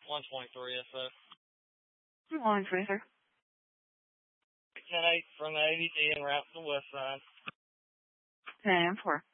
123, yes, sir. 123, sir. 10-8 from the ADT and route to the west side. 10-4.